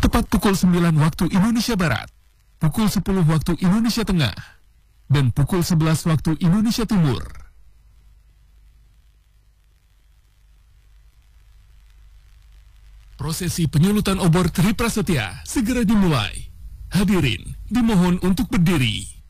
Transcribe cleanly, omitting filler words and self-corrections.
Tepat pukul 9 waktu Indonesia Barat, pukul 10 waktu Indonesia Tengah, dan pukul 11 waktu Indonesia Timur. Prosesi penyulutan obor Tri Prasetya segera dimulai. Hadirin dimohon untuk berdiri.